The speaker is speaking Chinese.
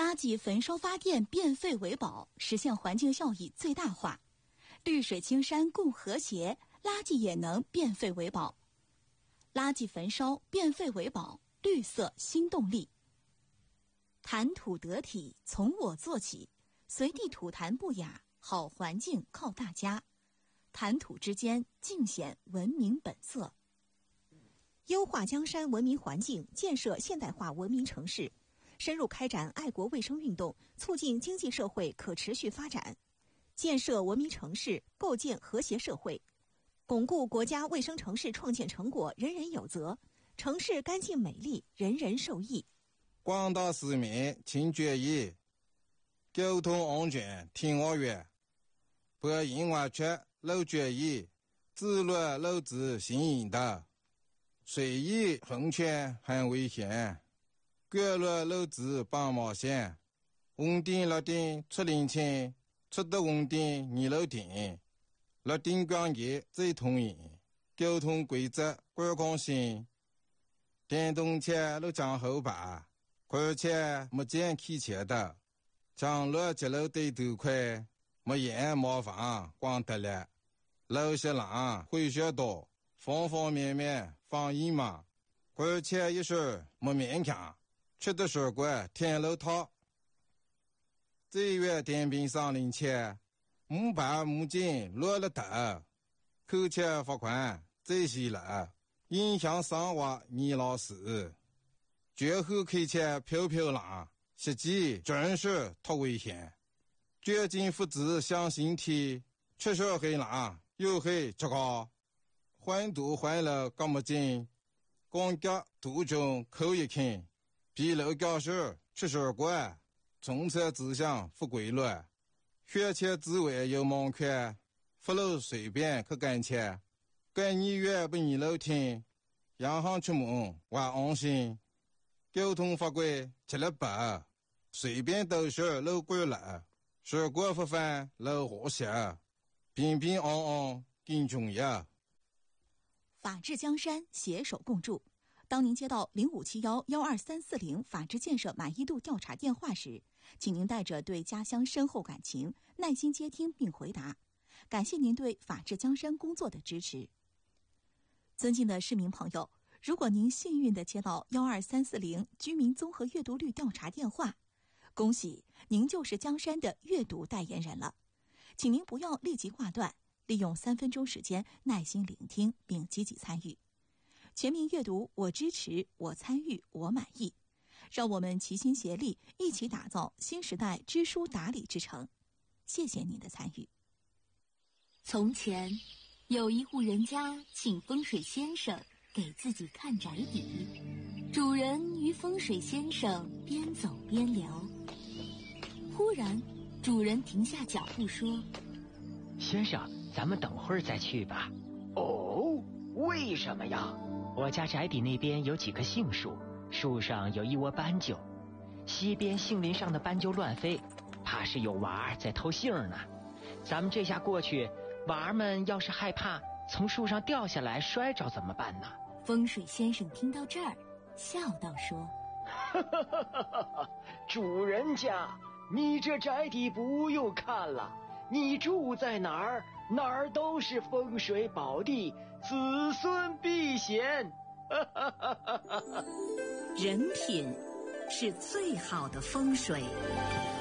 垃圾焚烧发电，变废为宝，实现环境效益最大化。绿水青山共和谐，垃圾也能变废为宝。垃圾焚烧，变废为宝，绿色新动力。谈吐得体，从我做起，随地吐痰不雅，好环境靠大家。谈吐之间，尽显文明本色。 优化江山文明环境，建设现代化文明城市，深入开展爱国卫生运动，促进经济社会可持续发展，建设文明城市，构建和谐社会，巩固国家卫生城市创建成果人人有责，城市干净美丽，人人受益。 广大市民请注意，交通安全听我话，不因为缺漏注意，自律漏子行引导，随意横穿很危险，过路漏子帮忙线，红灯绿灯出领情，出的红灯你漏停，绿灯光节最通行，交通规则观光性，电动车路将后排，而且没见开车的，将路接路对头快，没眼麻烦光得了，路些浪会学多，方方面面防疫嘛，而且一时没勉强，吃的水果天路套，这月电瓶上领钱，木板木筋落了头，扣钱罚款这些了，影响生活你老师。绝后开车飘飘浪，实际真是太危险。绝境复制向心体，确实很浪，又很糟糕。环堵环了干么紧，光脚途中扣一看，比路教室确实怪，从车指向不规律，学车之外有盲看，不路随便去干车，干你越不你路听，洋行出门还安心。交通法规吃了白，随便都是路过了，事故不犯路和谐，平平安安更重要。 法治江山，携手共筑。当您接到0571-12340法治建设满意度调查电话时，请您带着对家乡深厚感情，耐心接听并回答。感谢您对法治江山工作的支持。尊敬的市民朋友，如果您幸运地接到12340居民综合阅读率调查电话，恭喜您就是江山的阅读代言人了。请您不要立即挂断，利用3分钟时间耐心聆听并积极参与。全民阅读，我支持，我参与，我满意。让我们齐心协力，一起打造新时代知书达理之城。谢谢您的参与。 从前，有一户人家请风水先生给自己看宅邸，主人与风水先生边走边聊。忽然，主人停下脚步说：“ 先生，咱们等会儿再去吧。”“ 哦，为什么呀？”“ 我家宅邸那边有几棵杏树，树上有一窝斑鸠，西边杏林上的斑鸠乱飞，怕是有娃儿在偷杏呢。咱们这下过去，娃儿们要是害怕从树上掉下来摔着怎么办呢？” 风水先生听到这儿，笑道说：“ 主人家，你这宅邸不用看了，你住在哪儿，哪儿都是风水宝地，子孙避险。” 人品是最好的风水。